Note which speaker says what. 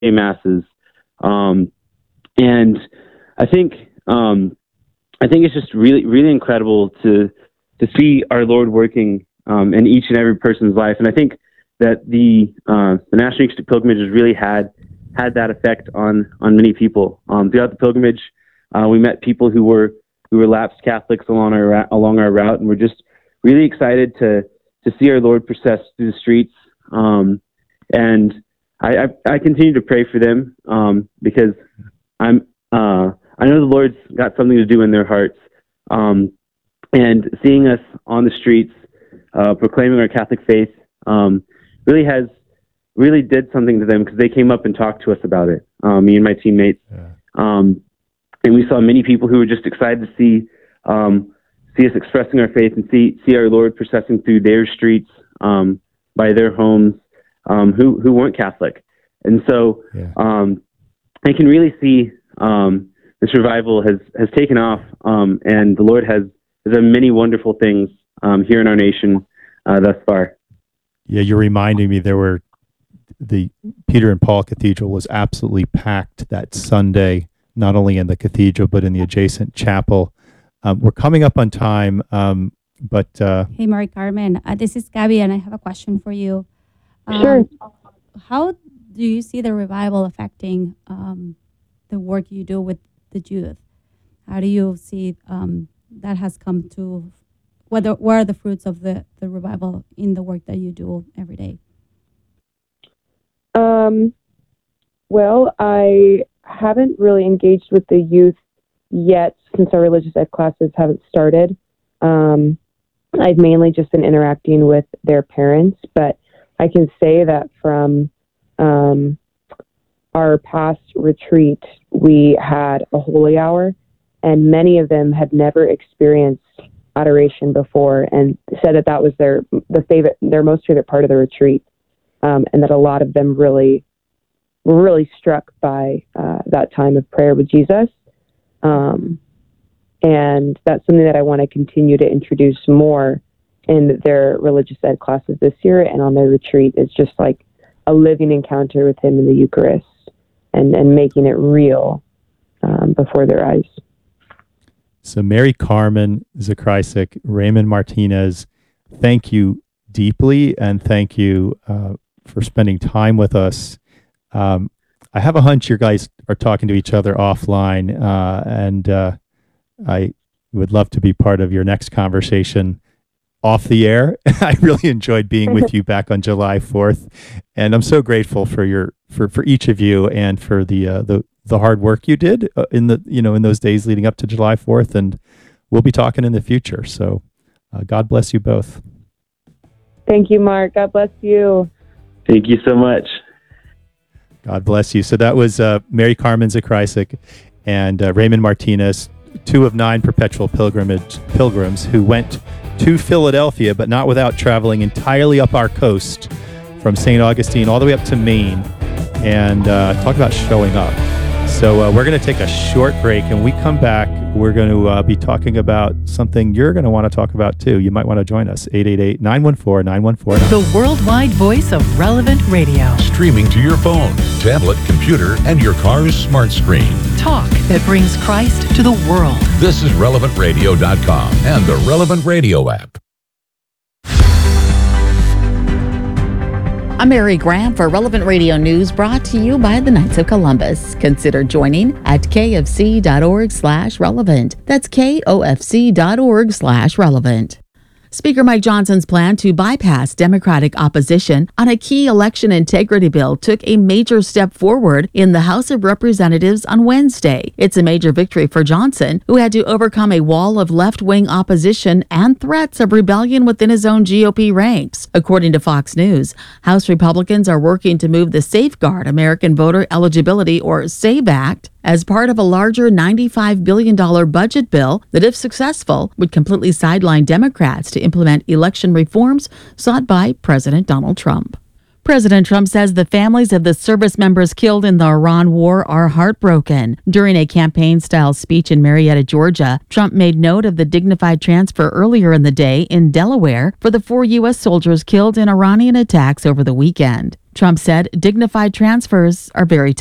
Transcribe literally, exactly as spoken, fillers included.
Speaker 1: masses. Um, and I think, um, I think it's just really, really incredible to, to see our Lord working, um, in each and every person's life. And I think that the, uh, the National Eucharistic Pilgrimage has really had, had that effect on, on many people. Um, throughout the pilgrimage, uh, we met people who were, who were lapsed Catholics along our, along our route. And we're just really excited to, to see our Lord process through the streets. Um, and I, I, I continue to pray for them, um, because I'm, uh, I know the Lord's got something to do in their hearts. Um, and seeing us on the streets, uh, proclaiming our Catholic faith, um, really has, really did something to them, because they came up and talked to us about it, um, me and my teammates. Yeah. Um, and we saw many people who were just excited to see, um, see us expressing our faith and see, see our Lord processing through their streets, um, by their homes, um, who, who weren't Catholic. And so, yeah. um, I can really see, um, this revival has, has taken off, um, and the Lord has, has done many wonderful things, um, here in our nation, uh, thus far.
Speaker 2: Yeah. You're reminding me there were, the Peter and Paul Cathedral was absolutely packed that Sunday, not only in the cathedral, but in the adjacent chapel. Um, we're coming up on time, um, but... Uh,
Speaker 3: hey, Mary Carmen, uh, this is Gabby, and I have a question for you. Um,
Speaker 4: sure.
Speaker 3: How do you see the revival affecting um, the work you do with the youth? How do you see um, that has come to... What, the, what are the fruits of the, the revival in the work that you do every day?
Speaker 4: Um, well, I haven't really engaged with the youth yet since our religious ed classes haven't started. Um, I've mainly just been interacting with their parents, but I can say that from um, our past retreat, we had a holy hour, and many of them had never experienced adoration before, and said that that was their the favorite, their most favorite part of the retreat. Um, and that a lot of them really were really struck by uh, that time of prayer with Jesus. Um, and that's something that I want to continue to introduce more in their religious ed classes this year and on their retreat. It's just like a living encounter with him in the Eucharist, and, and making it real um, before their eyes.
Speaker 2: So Mary Carmen Zakrisik, Raymond Martinez, thank you deeply, and thank you uh, for spending time with us. Um, I have a hunch you guys are talking to each other offline, uh, and uh, I would love to be part of your next conversation off the air. I really enjoyed being with you back on July fourth, and I'm so grateful for your for, for each of you, and for the uh, the the hard work you did uh, in the you know in those days leading up to July fourth, and we'll be talking in the future. So uh, God bless you both.
Speaker 4: Thank you, Mark. God bless you.
Speaker 1: Thank you so much.
Speaker 2: God bless you. So that was uh, Mary Carmen Zakrisik and uh, Raymond Martinez, two of nine perpetual pilgrimage pilgrims who went to Philadelphia, but not without traveling entirely up our coast from Saint Augustine all the way up to Maine, and uh, talk about showing up. So uh, we're going to take a short break, and when we come back, we're going to uh, be talking about something you're going to want to talk about too. You might want to join us. eight eight eight, nine one four, nine one four nine.
Speaker 5: The worldwide voice of Relevant Radio.
Speaker 6: Streaming to your phone, tablet, computer, and your car's smart screen.
Speaker 5: Talk that brings Christ to the world.
Speaker 6: This is relevant radio dot com and the Relevant Radio app.
Speaker 7: I'm Mary Graham for Relevant Radio News, brought to you by the Knights of Columbus. Consider joining at kfc.org slash relevant. That's kofc.org slash relevant. Speaker Mike Johnson's plan to bypass Democratic opposition on a key election integrity bill took a major step forward in the House of Representatives on Wednesday. It's a major victory for Johnson, who had to overcome a wall of left-wing opposition and threats of rebellion within his own G O P ranks. According to Fox News, House Republicans are working to move the Safeguard American Voter Eligibility, or SAVE Act, as part of a larger ninety-five billion dollars budget bill that, if successful, would completely sideline Democrats to implement election reforms sought by President Donald Trump. President Trump says the families of the service members killed in the Iran war are heartbroken. During a campaign-style speech in Marietta, Georgia, Trump made note of the dignified transfer earlier in the day in Delaware for the four U S soldiers killed in Iranian attacks over the weekend. Trump said dignified transfers are very